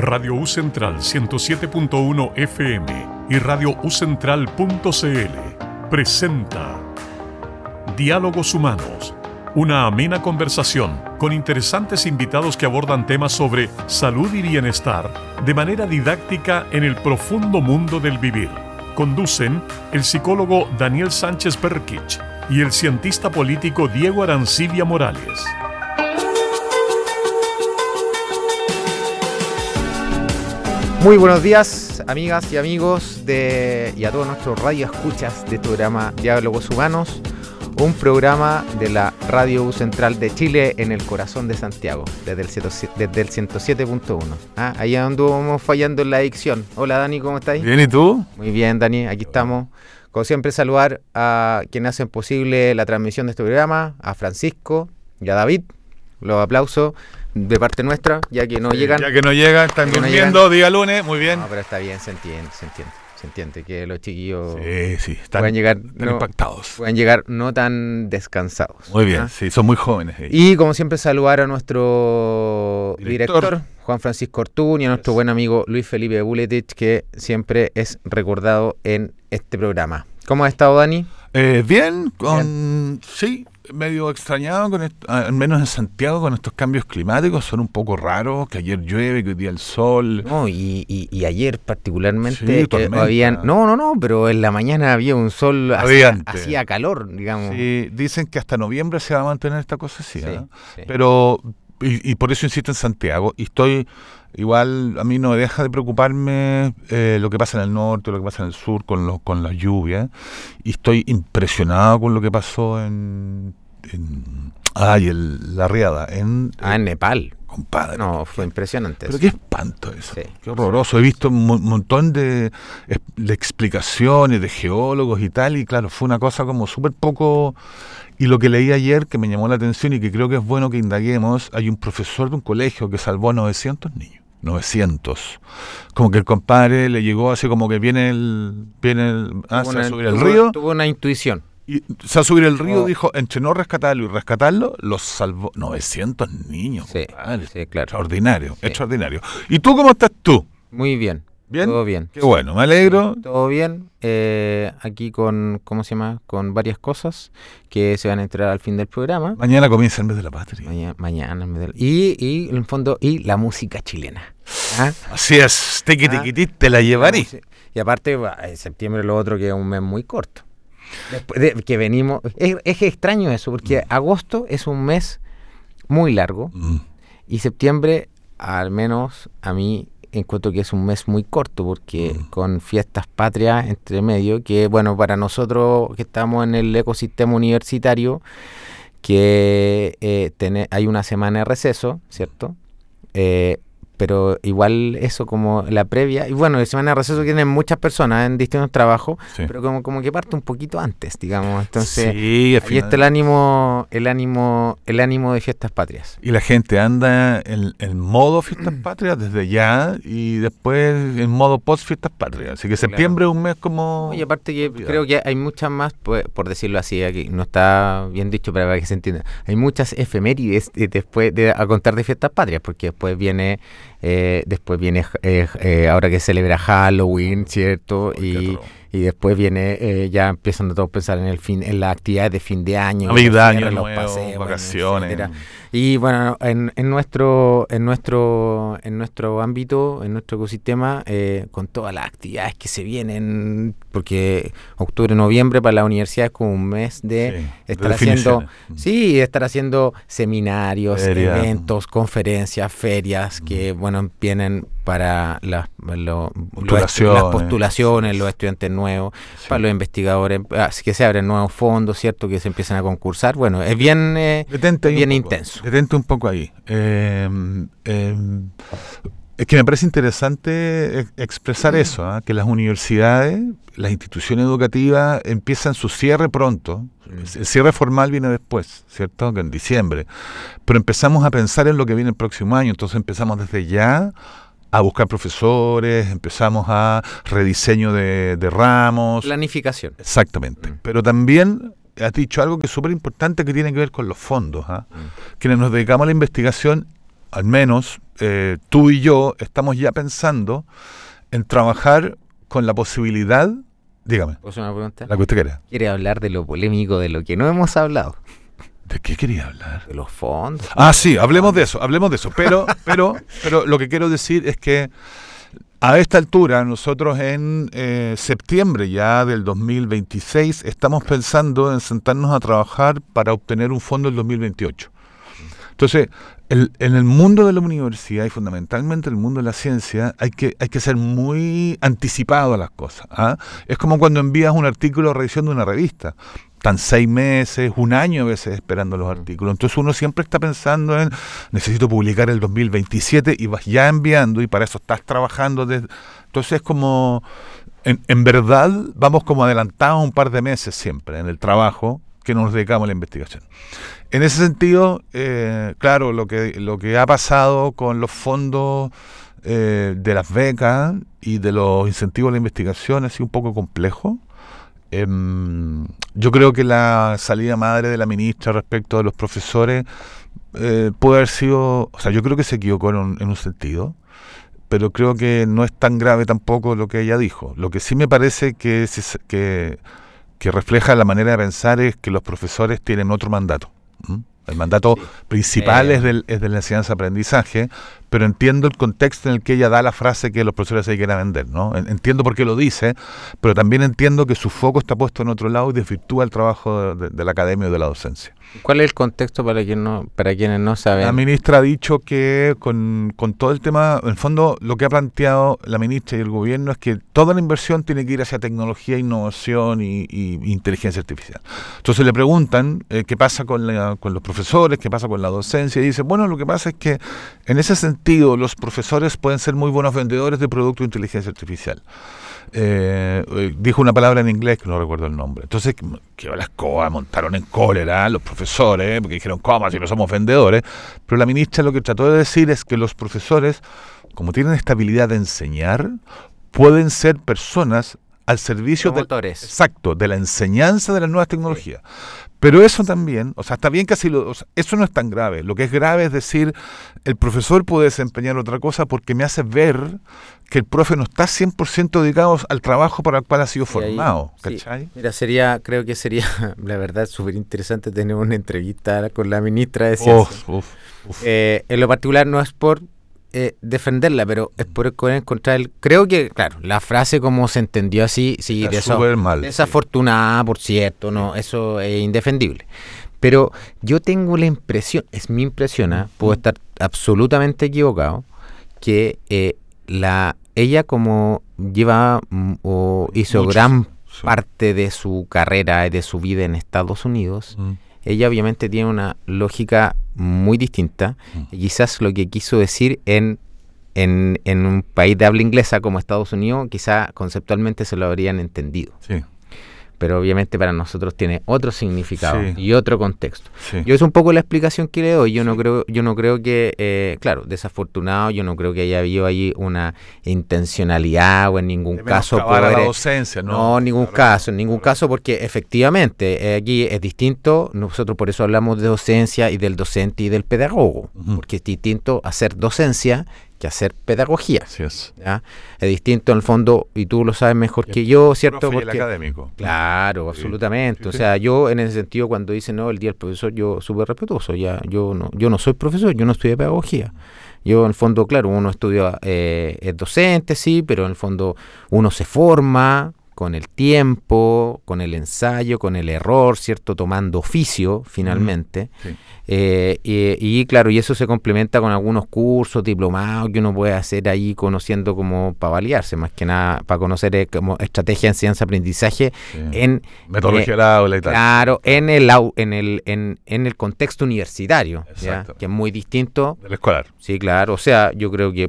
Radio U Central 107.1 FM y Radio ucentral.cl presenta Diálogos Humanos, una amena conversación con interesantes invitados que abordan temas sobre salud y bienestar de manera didáctica en el profundo mundo del vivir. Conducen el psicólogo Daniel Sánchez Perkich y el cientista político Diego Arancibia Morales. Muy buenos días, amigas y amigos y a todos nuestros radioescuchas de programa Diálogos Humanos, un programa de la Radio U Central de Chile en el corazón de Santiago, desde el 107.1. Ahí anduvimos fallando en la adicción. Hola Dani, ¿cómo estáis? Bien, ¿y tú? Muy bien, Dani, aquí estamos. Como siempre, saludar a quienes hacen posible la transmisión de este programa, a Francisco y a David. Los aplausos de parte nuestra, ya que no llegan. Ya que no llegan, están durmiendo, día lunes, muy bien. No, pero está bien, se entiende que los chiquillos están impactados. Pueden llegar no tan descansados. Muy bien, sí, son muy jóvenes. Y como siempre, saludar a nuestro director Juan Francisco Ortuño, y a nuestro buen amigo Luis Felipe Buletich, que siempre es recordado en este programa. ¿Cómo has estado, Dani? Bien. Sí, medio extrañado, al menos en Santiago, con estos cambios climáticos. Son un poco raros, que ayer llueve, que hoy día el sol. No, y ayer particularmente sí, pero en la mañana había un sol, hacía calor, digamos. Sí, dicen que hasta noviembre se va a mantener esta cosa así, sí. Pero, y por eso insisto en Santiago, y estoy... Igual a mí no me deja de preocuparme lo que pasa en el norte, lo que pasa en el sur con la lluvia, y estoy impresionado con lo que pasó la riada en Nepal. Compadre. No, fue impresionante. Pero qué espanto eso, sí. Qué horroroso. He visto un montón de explicaciones de geólogos y tal, y claro, fue una cosa como súper poco... Y lo que leí ayer, que me llamó la atención y que creo que es bueno que indaguemos, hay un profesor de un colegio que salvó a 900 niños. 900. Como que el compadre le llegó así como que viene se va a subir el río. Tuvo una intuición. Y se va a subir el río, dijo, entre no rescatarlo y rescatarlo, los salvó. 900 niños, sí, compadre. Sí, claro. Extraordinario, sí. Extraordinario. ¿Y tú cómo estás tú? Muy bien. ¿Bien? Todo bien. Qué bueno, me alegro. Todo bien. Aquí con varias cosas que se van a entrar al fin del programa. Mañana comienza el mes de la patria. Mañana el mes de la... Y en el fondo, y la música chilena. Así es, te la llevaré. Y aparte, en septiembre lo otro que es un mes muy corto. Después de que venimos... Es extraño eso, porque agosto es un mes muy largo y septiembre, al menos a mí... encuentro que es un mes muy corto porque con fiestas patrias entre medio, que bueno, para nosotros que estamos en el ecosistema universitario, que hay una semana de receso, ¿cierto? Pero igual eso como la previa, y bueno, la semana de receso tienen muchas personas en distintos trabajos, sí. Pero como que parte un poquito antes, digamos, entonces sí, ahí está el ánimo de fiestas patrias. Y la gente anda en modo fiestas patrias desde ya, y después en modo post fiestas patrias, así que septiembre es un mes como... Y aparte que creo que hay muchas más, pues, por decirlo así, aquí no está bien dicho para que se entienda, hay muchas efemérides después a contar de fiestas patrias, porque después viene ahora que celebra Halloween, ¿cierto? Y después viene, ya empiezan a todos pensar en las actividades de fin de año, Navidad, año nuevo, paseos, vacaciones. Etcétera. Y bueno, en nuestro ámbito, en nuestro ecosistema, con todas las actividades que se vienen, porque octubre, noviembre para la universidad es como un mes de estar haciendo seminarios, eventos, conferencias, ferias, que bueno, vienen para las postulaciones, los estudiantes nuevos, para los investigadores, que se abren nuevos fondos, ¿cierto? Que se empiezan a concursar. Bueno, es bien intenso. Detente un poco ahí. Es que me parece interesante expresar eso, que las universidades, las instituciones educativas empiezan su cierre pronto. El cierre formal viene después, ¿cierto? Que en diciembre. Pero empezamos a pensar en lo que viene el próximo año, entonces empezamos desde ya a buscar profesores, empezamos a rediseño de ramos. Planificación. Exactamente. Pero también has dicho algo que es súper importante, que tiene que ver con los fondos. Quienes nos dedicamos a la investigación, al menos tú y yo estamos ya pensando en trabajar con la posibilidad, dígame, ¿Puedo hacer una pregunta? la que usted quiera. ¿Quiere hablar de lo polémico, de lo que no hemos hablado? ¿De qué quería hablar? De los fondos. Ah, sí, hablemos de eso. Pero lo que quiero decir es que a esta altura, nosotros en septiembre ya del 2026 estamos pensando en sentarnos a trabajar para obtener un fondo del 2028. Entonces, en el mundo de la universidad y fundamentalmente el mundo de la ciencia hay que ser muy anticipado a las cosas. ¿Ah? Es como cuando envías un artículo a revisión de una revista. Están 6 meses, 1 año a veces esperando los artículos. Entonces uno siempre está pensando en, necesito publicar el 2027 y vas ya enviando y para eso estás trabajando. Entonces es como, en verdad, vamos como adelantados un par de meses siempre en el trabajo que nos dedicamos a la investigación. En ese sentido, claro, lo que ha pasado con los fondos de las becas y de los incentivos a la investigación ha sido un poco complejo. Yo creo que la salida madre de la ministra respecto de los profesores puede haber sido, o sea, yo creo que se equivocó en un sentido, pero creo que no es tan grave tampoco lo que ella dijo. Lo que sí me parece que refleja la manera de pensar es que los profesores tienen otro mandato. El mandato principal es de la enseñanza-aprendizaje, pero entiendo el contexto en el que ella da la frase que los profesores se quieren vender, ¿no? Entiendo por qué lo dice, pero también entiendo que su foco está puesto en otro lado y desvirtúa el trabajo de la academia o de la docencia. ¿Cuál es el contexto para quienes no saben? La ministra ha dicho que con todo el tema, en el fondo lo que ha planteado la ministra y el gobierno es que toda la inversión tiene que ir hacia tecnología, innovación y inteligencia artificial. Entonces le preguntan qué pasa con los profesores, qué pasa con la docencia, y dice, bueno, lo que pasa es que en ese sentido los profesores pueden ser muy buenos vendedores de productos de inteligencia artificial. Dijo una palabra en inglés que no recuerdo el nombre. Entonces, que las cosas montaron en cólera los profesores, porque dijeron, ¿cómo si no somos vendedores? Pero la ministra lo que trató de decir es que los profesores, como tienen esta habilidad de enseñar, pueden ser personas al servicio de la enseñanza de las nuevas tecnologías. Sí. Pero eso también, o sea, está bien que así eso no es tan grave. Lo que es grave es decir, el profesor puede desempeñar otra cosa porque me hace ver que el profe no está 100% dedicado al trabajo para el cual ha sido formado. Ahí, ¿cachai? Sí. Mira, creo que sería, la verdad, súper interesante tener una entrevista con la ministra de Ciencia. En lo particular no es por defenderla, pero es por encontrar creo que, claro, la frase como se entendió así, sí, desafortunada, por cierto, no, eso es indefendible. Pero yo tengo la impresión, es mi impresión, puedo estar absolutamente equivocado, que ella como lleva o hizo gran parte de su carrera y de su vida en Estados Unidos, ella obviamente tiene una lógica muy distinta, y quizás lo que quiso decir en un país de habla inglesa como Estados Unidos, quizás conceptualmente se lo habrían entendido. Sí. Pero obviamente para nosotros tiene otro significado y otro contexto. Sí. Yo es un poco la explicación que le doy. Yo no creo que, claro, desafortunado, yo no creo que haya habido ahí una intencionalidad o en ningún caso poder la docencia, ¿no? En ningún caso, porque efectivamente aquí es distinto. Nosotros por eso hablamos de docencia y del docente y del pedagogo, porque es distinto hacer docencia que hacer pedagogía. Así es. ¿Ya? Es distinto en el fondo, y tú lo sabes mejor que yo, ¿cierto? Porque el académico. Claro, absolutamente. Sí. O sea, yo en ese sentido, cuando dicen, no, el día del profesor, yo súper respetuoso. Yo no soy profesor, yo no estudié pedagogía. Yo en el fondo, claro, uno estudia, es docente, sí, pero en el fondo uno se forma con el tiempo, con el ensayo, con el error, ¿cierto? Tomando oficio, finalmente. Sí. Y claro, y eso se complementa con algunos cursos, diplomados que uno puede hacer ahí conociendo como para valiarse, más que nada para conocer como estrategia de enseñanza-aprendizaje en metodología del aula y tal. Claro, en el contexto universitario, ¿ya? Que es muy distinto del escolar. Sí, claro, o sea, yo creo que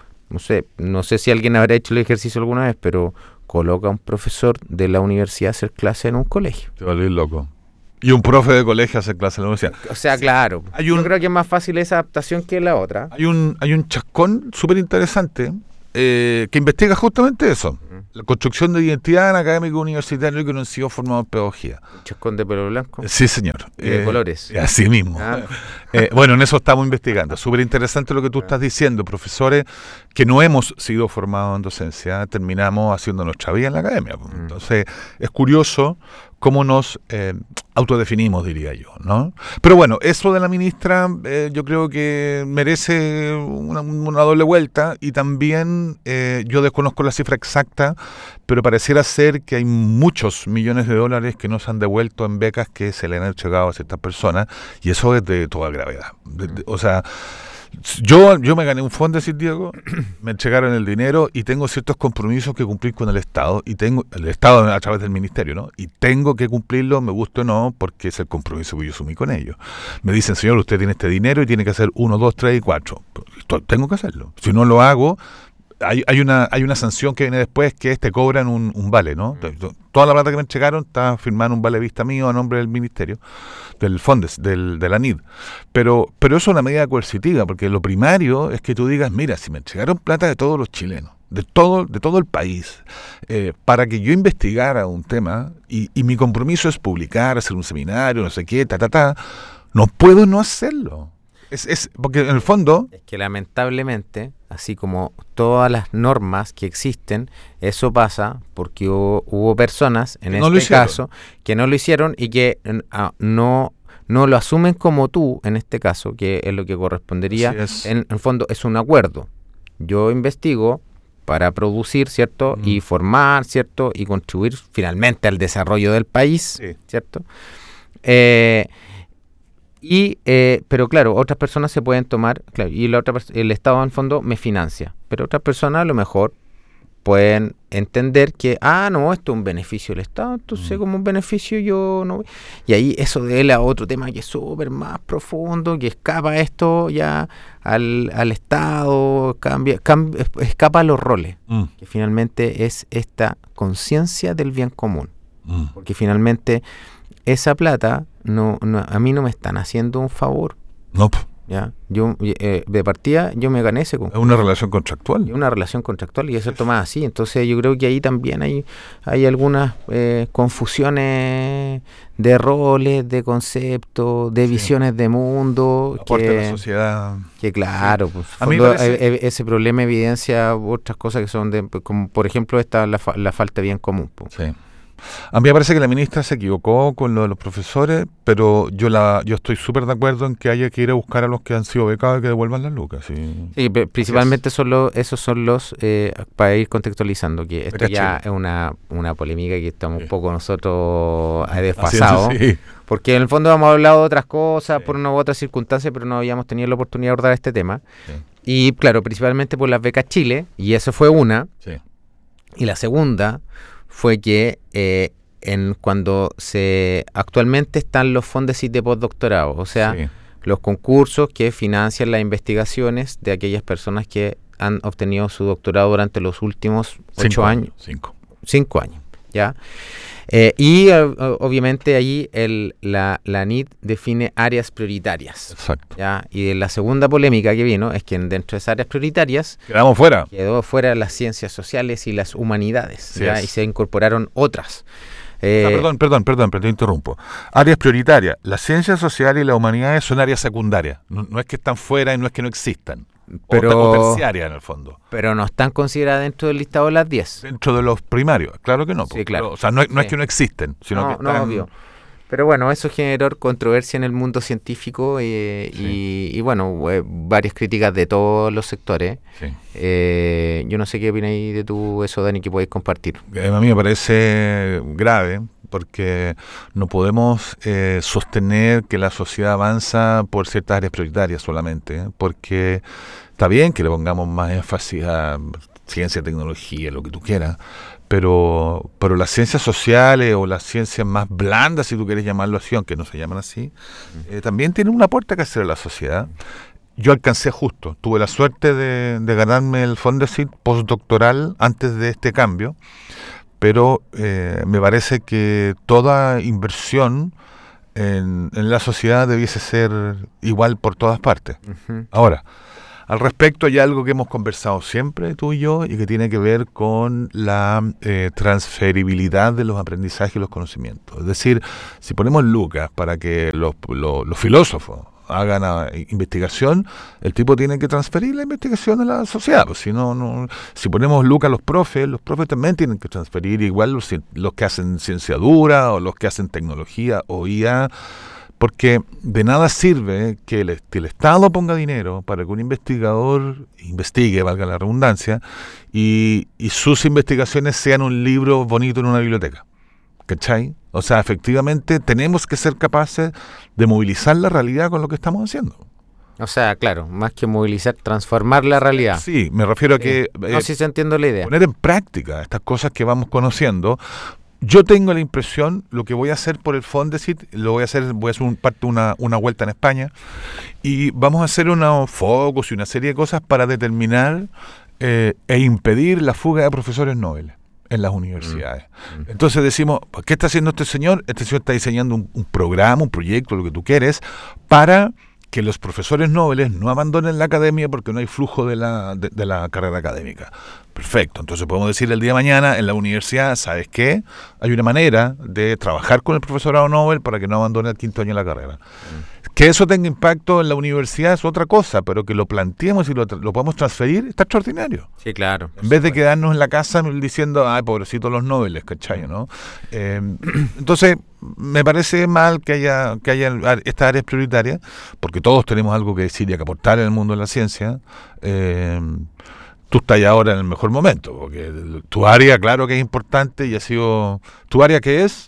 no sé si alguien habrá hecho el ejercicio alguna vez, pero coloca a un profesor de la universidad a hacer clase en un colegio. Te volvís loco. Y un profe de colegio hace clase en la universidad. O sea, claro. Yo creo que es más fácil esa adaptación que la otra. Hay un chascón súper interesante que investiga justamente eso. La construcción de identidad en académicos universitarios que no han sido formados en pedagogía. Chascón de pelo blanco. Sí, señor. Y de colores. Así mismo. Bueno, en eso estamos investigando. Súper interesante lo que tú estás diciendo. Profesores que no hemos sido formados en docencia, terminamos haciendo nuestra vida en la academia. Entonces, es curioso cómo nos autodefinimos, diría yo, ¿no? Pero bueno, eso de la ministra yo creo que merece una doble vuelta, y también yo desconozco la cifra exacta, pero pareciera ser que hay muchos millones de dólares que no se han devuelto en becas que se le han entregado a ciertas personas, y eso es de toda gravedad. O sea, yo me gané un fondo, decir Diego, me entregaron el dinero y tengo ciertos compromisos que cumplir con el Estado, y tengo el Estado a través del ministerio, ¿no? Y tengo que cumplirlo, me guste o no, porque es el compromiso que yo asumí con ellos. Me dicen, señor, usted tiene este dinero y tiene que hacer 1, 2, 3 y 4. Tengo que hacerlo. Si no lo hago, hay una sanción que viene después, que te cobran un vale, ¿no? Toda la plata que me entregaron está firmada en un vale vista mío a nombre del ministerio, del Fondes, de la NID. Pero eso es una medida coercitiva, porque lo primario es que tú digas, mira, si me entregaron plata de todos los chilenos, de todo el país, para que yo investigara un tema, y mi compromiso es publicar, hacer un seminario, no sé qué, no puedo no hacerlo. Porque en el fondo... Es que lamentablemente, así como todas las normas que existen, eso pasa porque hubo personas, en este caso, que no lo hicieron y que no lo asumen como tú, en este caso, que es lo que correspondería. En el fondo es un acuerdo. Yo investigo para producir, ¿cierto? Y formar, ¿cierto? Y contribuir finalmente al desarrollo del país, ¿cierto? Pero claro, otras personas se pueden tomar, claro, y el Estado en el fondo me financia, pero otras personas a lo mejor pueden entender que, no, esto es un beneficio del Estado, entonces como un beneficio yo no... Y ahí eso de él a otro tema que es súper más profundo, que escapa esto ya al Estado, escapa a los roles, que finalmente es esta conciencia del bien común, porque finalmente esa plata no, a mí no me están haciendo un favor. No. ¿Ya? Yo de partida yo me gané ese concurso. Es una relación contractual. Es una relación contractual y eso toma así. Entonces yo creo que ahí también hay algunas confusiones de roles, de conceptos, de visiones de mundo. Aporte a la sociedad. Que claro, pues, a mí parece... ese problema evidencia otras cosas que son como por ejemplo la falta de bien común. Pues. Sí. A mí me parece que la ministra se equivocó con lo de los profesores, pero yo estoy súper de acuerdo en que haya que ir a buscar a los que han sido becados y que devuelvan las lucas. Sí, principalmente esos son los, para ir contextualizando, que esto ya es una polémica que estamos un poco nosotros desfasados, porque en el fondo hemos hablado de otras cosas por una u otra circunstancia, pero no habíamos tenido la oportunidad de abordar este tema. Sí. Y claro, principalmente por las becas Chile, y eso fue una. Sí. Y la segunda fue que cuando actualmente están los fondos de postdoctorado, o sea, los concursos que financian las investigaciones de aquellas personas que han obtenido su doctorado durante los últimos 8 años. 5 años, ¿ya? Y obviamente ahí la NID define áreas prioritarias. Exacto. ¿Ya? Y la segunda polémica que vino es que dentro de esas áreas prioritarias quedó fuera las ciencias sociales y las humanidades, ¿ya? Y se incorporaron otras. Perdón, te interrumpo. Áreas prioritarias. Las ciencias sociales y las humanidades son áreas secundarias. No es que están fuera y no es que no existan. O terciarias en el fondo. Pero no están consideradas dentro del listado de las 10. Dentro de los primarios, claro que no. Sí, claro. O sea, no es que no existen, sino que están... No, obvio. Pero bueno, eso generó controversia en el mundo científico y bueno, varias críticas de todos los sectores. Sí. Yo no sé qué opináis de eso, Dani, que podéis compartir. A mí me parece grave porque no podemos sostener que la sociedad avanza por ciertas áreas prioritarias solamente, porque está bien que le pongamos más énfasis a ciencia, tecnología, lo que tú quieras, pero las ciencias sociales o las ciencias más blandas, si tú quieres llamarlo así, aunque no se llaman así, también tienen un aporte que hacer a la sociedad. Yo alcancé justo, tuve la suerte de ganarme el Fondesit postdoctoral antes de este cambio, pero me parece que toda inversión en la sociedad debiese ser igual por todas partes. Uh-huh. Ahora, Al respecto hay algo que hemos conversado siempre tú y yo y que tiene que ver con la transferibilidad de los aprendizajes y los conocimientos. Es decir, si ponemos lucas para que los filósofos hagan investigación, el tipo tiene que transferir la investigación a la sociedad. Pues si ponemos lucas a los profes también tienen que transferir, igual los que hacen ciencia dura o los que hacen tecnología o IA, porque de nada sirve que el Estado ponga dinero para que un investigador investigue, valga la redundancia, y sus investigaciones sean un libro bonito en una biblioteca. ¿Cachai? O sea, efectivamente tenemos que ser capaces de movilizar la realidad con lo que estamos haciendo. O sea, claro, más que movilizar, transformar la realidad. Sí, me refiero a que no, sí se entiende la idea. Poner en práctica estas cosas que vamos conociendo. Yo tengo la impresión, lo que voy a hacer por el Fondesit, voy a hacer una vuelta en España y vamos a hacer unos focos y una serie de cosas para determinar e impedir la fuga de profesores Nobel en las universidades. Entonces decimos, ¿qué está haciendo este señor? Este señor está diseñando un programa, un proyecto, lo que tú quieres, para que los profesores Nobel no abandonen la academia porque no hay flujo de la carrera académica. Perfecto, entonces podemos decir el día de mañana en la universidad, ¿sabes qué? Hay una manera de trabajar con el profesorado Nobel para que no abandone el quinto año de la carrera. Que eso tenga impacto en la universidad es otra cosa, pero que lo planteemos y lo podamos transferir está extraordinario. Sí, claro. En vez de quedarnos en la casa diciendo, ay, pobrecitos los Nobel, ¿cachai? ¿No? Entonces, me parece mal que haya estas áreas prioritarias, porque todos tenemos algo que decir y que aportar en el mundo de la ciencia. Tú estás ahora en el mejor momento, porque tu área, claro que es importante y ha sido... ¿Tu área qué es?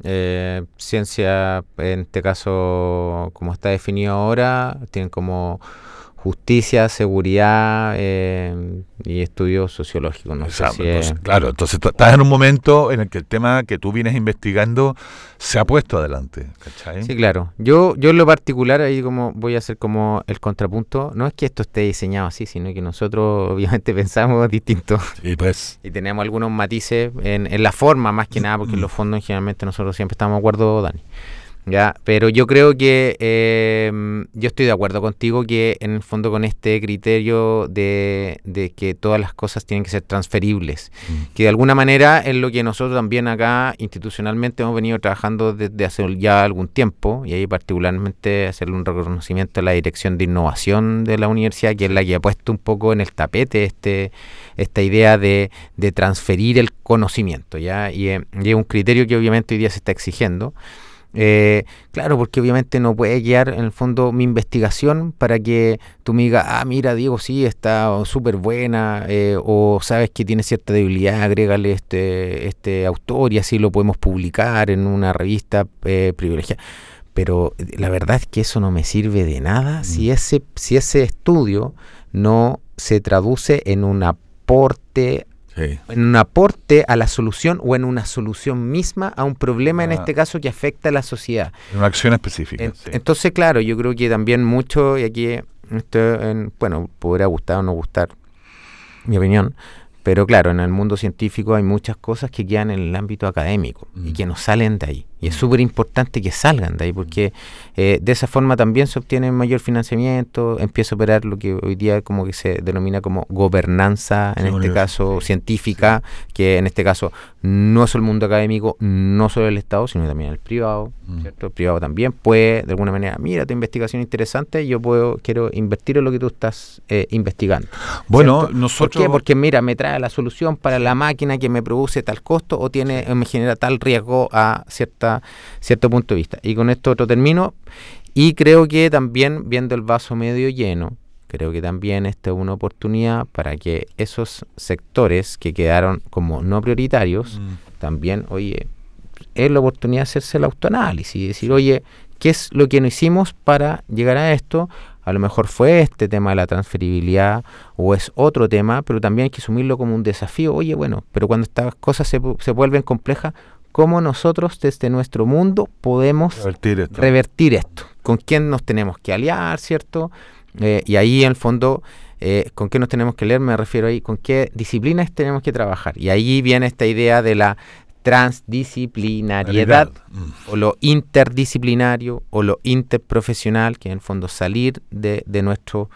Ciencia, en este caso, como está definido ahora, tienen como justicia, seguridad y estudios sociológicos. No sé si entonces, claro, entonces estás en un momento en el que el tema que tú vienes investigando se ha puesto adelante, ¿cachai? Sí, claro. Yo en lo particular, ahí como voy a hacer como el contrapunto, no es que esto esté diseñado así, sino que nosotros obviamente pensamos distinto. Sí, pues. Y tenemos algunos matices en la forma, más que nada, porque en los fondos generalmente nosotros siempre estamos de acuerdo, Dani. Ya, pero yo creo que yo estoy de acuerdo contigo que en el fondo con este criterio de que todas las cosas tienen que ser transferibles, que de alguna manera es lo que nosotros también acá institucionalmente hemos venido trabajando desde hace ya algún tiempo, y ahí particularmente hacerle un reconocimiento a la Dirección de Innovación de la universidad, que es la que ha puesto un poco en el tapete esta idea de transferir el conocimiento, ¿ya? Y es un criterio que obviamente hoy día se está exigiendo. Claro, porque obviamente no puede guiar en el fondo mi investigación para que tú me digas, mira Diego, sí, está súper buena, o sabes que tiene cierta debilidad, agrégale este autor y así lo podemos publicar en una revista privilegiada. Pero la verdad es que eso no me sirve de nada si ese estudio no se traduce en un aporte a la solución o en una solución misma a un problema, en este caso, que afecta a la sociedad. En una acción específica. Entonces, claro, yo creo que también mucho, y aquí, podrá gustar o no gustar mi opinión, pero claro, en el mundo científico hay muchas cosas que quedan en el ámbito académico y que no salen de ahí. Y es súper importante que salgan de ahí, porque de esa forma también se obtiene mayor financiamiento, empieza a operar lo que hoy día como que se denomina como gobernanza, en este caso científica, que en este caso no es el mundo académico, no solo el Estado, sino también el privado, ¿cierto? El privado también puede, de alguna manera, mira, tu investigación interesante, quiero invertir en lo que tú estás investigando. Bueno, ¿cierto? nosotros... ¿Por qué? Porque mira, me trae la solución para la máquina que me produce tal costo o me genera tal riesgo a cierto punto de vista. Y con esto termino, y creo que también, viendo el vaso medio lleno, creo que también esta es una oportunidad para que esos sectores que quedaron como no prioritarios, también, oye, es la oportunidad de hacerse el autoanálisis y decir, oye, ¿qué es lo que no hicimos para llegar a esto? A lo mejor fue este tema de la transferibilidad o es otro tema, pero también hay que asumirlo como un desafío. Oye, bueno, pero cuando estas cosas se vuelven complejas, ¿cómo nosotros desde nuestro mundo podemos revertir esto? ¿Con quién nos tenemos que aliar, cierto? Y ahí en el fondo, ¿con qué nos tenemos que leer? Me refiero ahí, ¿con qué disciplinas tenemos que trabajar? Y ahí viene esta idea de la transdisciplinariedad o lo interdisciplinario o lo interprofesional, que en el fondo salir de nuestro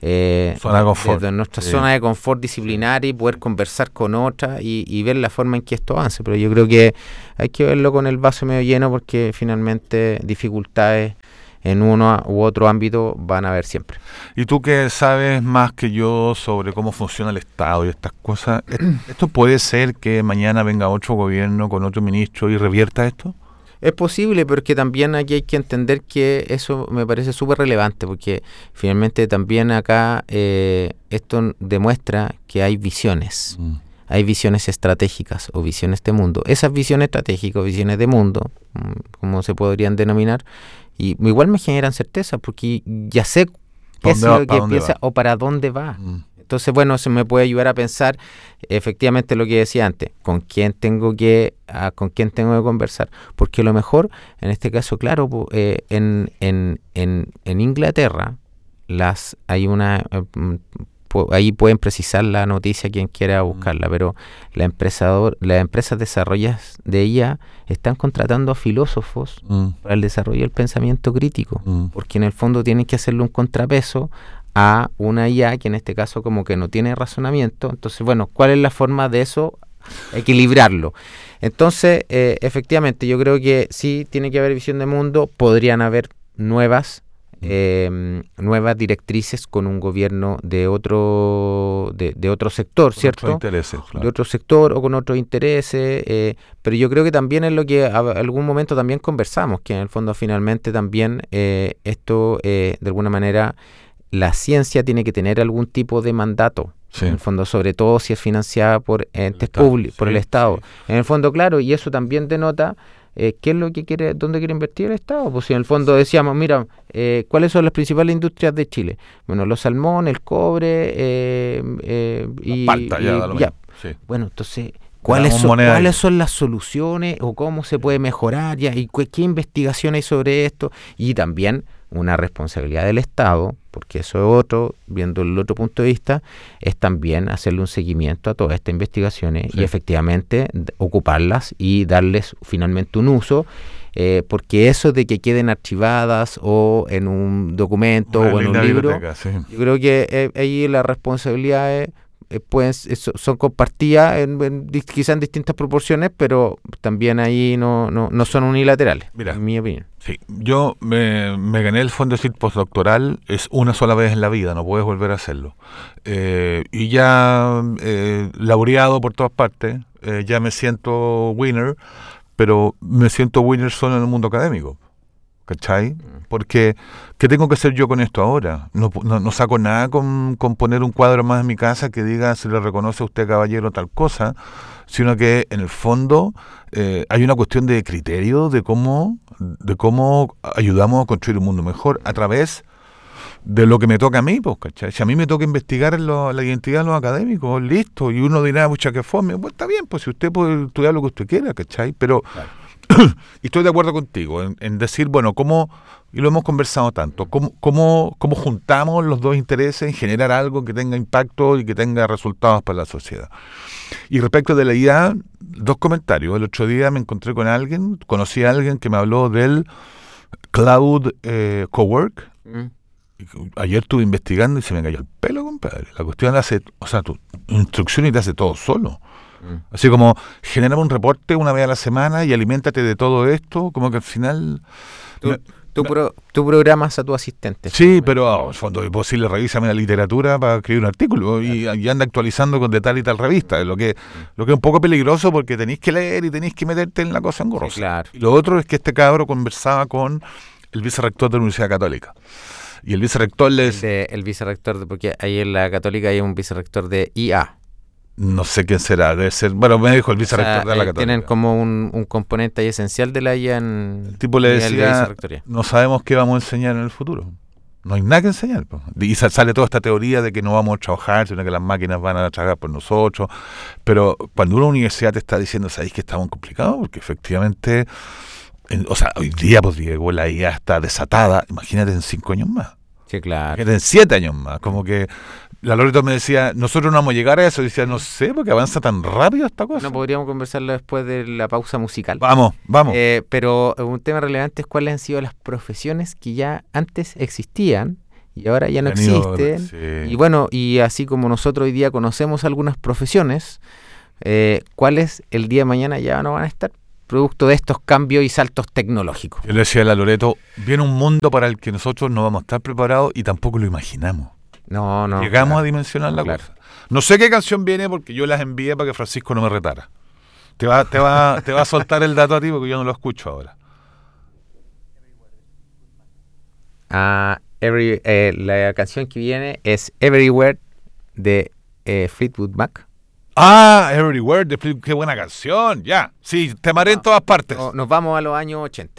Zona de confort. desde nuestra zona de confort disciplinaria y poder conversar con otras y ver la forma en que esto avance. Pero yo creo que hay que verlo con el vaso medio lleno, porque finalmente dificultades en uno u otro ámbito van a haber siempre. Y tú que sabes más que yo sobre cómo funciona el Estado y estas cosas, ¿esto puede ser que mañana venga otro gobierno con otro ministro y revierta esto? Es posible, pero es que también aquí hay que entender que eso me parece súper relevante, porque finalmente también acá esto demuestra que hay visiones. Hay visiones estratégicas o visiones de mundo. Esas visiones estratégicas o visiones de mundo, como se podrían denominar, y igual me generan certeza, porque ya sé qué es lo que piensa o para dónde va. Entonces, bueno, eso me puede ayudar a pensar efectivamente lo que decía antes, con quién tengo que conversar. Porque a lo mejor, en este caso, claro, en Inglaterra, ahí pueden precisar la noticia quien quiera buscarla, pero las empresas desarrolladas de IA están contratando a filósofos para el desarrollo del pensamiento crítico, porque en el fondo tienen que hacerle un contrapeso a una IA que en este caso como que no tiene razonamiento. Entonces, bueno, ¿cuál es la forma de eso? Equilibrarlo. Entonces, efectivamente, yo creo que sí tiene que haber visión de mundo, podrían haber nuevas directrices con un gobierno de otro sector, ¿cierto? Otros intereses, claro. De otro sector o con otros intereses, pero yo creo que también es lo que algún momento también conversamos, que en el fondo finalmente también esto de alguna manera la ciencia tiene que tener algún tipo de mandato. Sí. En el fondo, sobre todo si es financiada por entes públicos, por el Estado. Sí. En el fondo, claro, y eso también denota qué es lo que quiere, dónde quiere invertir el Estado. Pues si en el fondo decíamos, mira, ¿cuáles son las principales industrias de Chile? Bueno, los salmón, el cobre y palta, ya. Sí. Bueno, entonces, ¿cuáles son las soluciones o cómo se puede mejorar ya y qué investigación hay sobre esto? Y también una responsabilidad del Estado, porque eso es otro, viendo el otro punto de vista, es también hacerle un seguimiento a todas estas investigaciones y efectivamente ocuparlas y darles finalmente un uso, porque eso de que queden archivadas o en un documento o en un libro, yo creo que ahí las responsabilidades son compartidas quizá en distintas proporciones, pero también ahí no son unilaterales. Mira, en mi opinión. Sí, yo me gané el Fondo CIT postdoctoral, es una sola vez en la vida, no puedes volver a hacerlo. Y ya laureado por todas partes, ya me siento winner, pero me siento winner solo en el mundo académico. ¿Cachai? Porque, ¿qué tengo que hacer yo con esto ahora? No saco nada con poner un cuadro más en mi casa que diga se le reconoce a usted, caballero, tal cosa, sino que en el fondo hay una cuestión de criterio de cómo ayudamos a construir un mundo mejor a través de lo que me toca a mí, pues, ¿cachai? Si a mí me toca investigar la identidad de los académicos, listo, y uno dirá, mucha que fome, pues está bien, pues si usted puede estudiar lo que usted quiera, ¿cachai? Pero claro. Y estoy de acuerdo contigo en decir, bueno, y lo hemos conversado tanto, cómo juntamos los dos intereses en generar algo que tenga impacto y que tenga resultados para la sociedad. Y respecto de la IA, dos comentarios. El otro día me encontré con conocí a alguien que me habló del Cloud Cowork. Ayer estuve investigando y se me cayó el pelo, compadre. La cuestión tu instrucción y te hace todo solo. Así como genera un reporte una vez a la semana y aliméntate de todo esto, como que al final... Tú programas a tu asistente. Sí, pero en fondo es posible, revísame la literatura para escribir un artículo y anda actualizando con de tal y tal revista, lo que es un poco peligroso porque tenéis que leer y tenéis que meterte en la cosa engorrosa. Sí, claro. Y lo otro es que este cabro conversaba con el vicerrector de la Universidad Católica. Y el vicerrector porque ahí en la Católica hay un vicerrector de IA. No sé quién será, debe ser, bueno, me dijo el vicerrector de la Católica. Tienen como un componente ahí esencial de la IA en el tipo le decía, no sabemos qué vamos a enseñar en el futuro. No hay nada que enseñar. Pues. Y sale toda esta teoría de que no vamos a trabajar, sino que las máquinas van a trabajar por nosotros. Pero cuando una universidad te está diciendo, ¿sabéis que está muy complicado? Porque efectivamente, hoy día, pues Diego, la IA está desatada. Imagínate en 5 años más. Sí, claro. Imagínate en 7 años más. Como que la Loreto me decía, nosotros no vamos a llegar a eso. Y decía, no sé, porque avanza tan rápido esta cosa. No podríamos conversarlo después de la pausa musical. Vamos. Pero un tema relevante es cuáles han sido las profesiones que ya antes existían y ahora ya no Han ido, existen. sí. Y bueno, y así como nosotros hoy día conocemos algunas profesiones, ¿cuáles el día de mañana ya no van a estar? Producto de estos cambios y saltos tecnológicos. Yo le decía a la Loreto, viene un mundo para el que nosotros no vamos a estar preparados y tampoco lo imaginamos. No, Llegamos claro. a dimensionar la Claro. cosa. No sé qué canción viene porque yo las envié para que Francisco no me retara. Te va a soltar el dato a ti porque yo no lo escucho ahora. La canción que viene es Everywhere de Fleetwood Mac. Ah, Everywhere, qué buena canción, ya. Sí, te amaré en todas partes. Nos vamos a los años 80.